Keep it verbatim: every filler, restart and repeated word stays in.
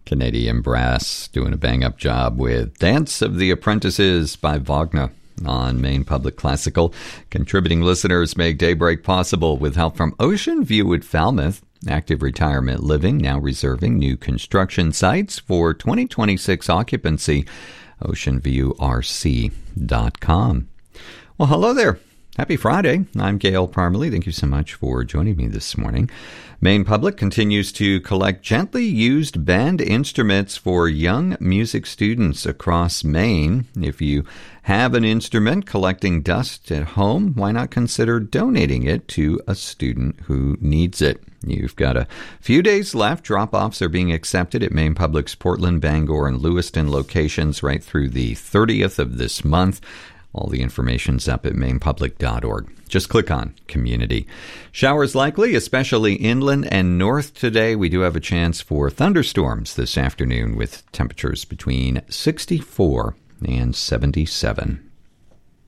Canadian Brass doing a bang-up job with Dance of the Apprentices by Wagner on Maine Public Classical. Contributing listeners make Daybreak possible with help from Ocean View at Falmouth. Active Retirement Living now reserving new construction sites for twenty twenty-six occupancy. ocean view r c dot com. Well, hello there. Happy Friday. I'm Gail Parmalee. Thank you so much for joining me this morning. Maine Public continues to collect gently used band instruments for young music students across Maine. If you have an instrument collecting dust at home, why not consider donating it to a student who needs it? You've got a few days left. Drop-offs are being accepted at Maine Public's Portland, Bangor, and Lewiston locations right through the thirtieth of this month. All the information's up at maine public dot org. Just click on Community. Showers likely, especially inland and north today. We do have a chance for thunderstorms this afternoon with temperatures between sixty-four and seventy-seven.